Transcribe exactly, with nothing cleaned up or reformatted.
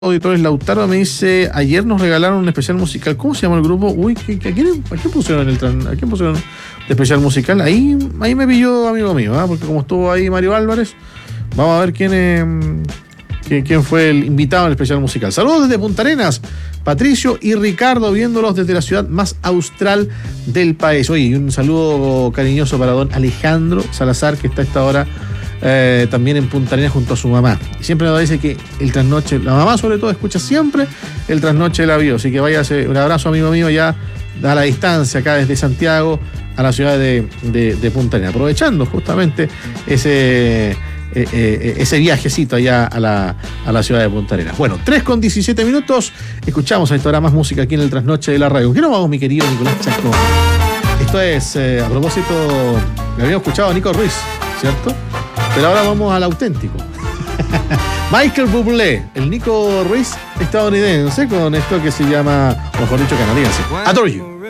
Auditores Lautaro me dice, ayer nos regalaron un especial musical. ¿Cómo se llama el grupo? Uy, ¿qué, qué, ¿a, quién, ¿a quién pusieron el tran, ¿a quién pusieron de especial musical? Ahí, ahí me pilló amigo mío, ¿eh? Porque como estuvo ahí Mario Álvarez, vamos a ver quién, eh, quién, quién fue el invitado al especial musical. Saludos desde Punta Arenas, Patricio y Ricardo, viéndolos desde la ciudad más austral del país. Oye, y un saludo cariñoso para don Alejandro Salazar, que está a esta hora Eh, también en Punta Arenas junto a su mamá. Y siempre nos dice que el trasnoche, la mamá sobre todo, escucha siempre el trasnoche de la bio. Así que váyase, un abrazo amigo mío ya a la distancia acá desde Santiago a la ciudad de, de, de Punta Arenas, aprovechando justamente ese, eh, eh, ese viajecito allá a la, a la ciudad de Punta Arenas. Bueno, tres con diecisiete minutos, escuchamos a esta hora más música aquí en el trasnoche de la radio. ¿Con qué nos vamos, mi querido Nicolás Chacón? Esto es, eh, a propósito, me habíamos escuchado a Nico Ruiz, ¿cierto? Pero ahora vamos al auténtico. Michael Bublé, el Nico Ruiz estadounidense, con esto que se llama, o mejor dicho, canadiense, Adore You.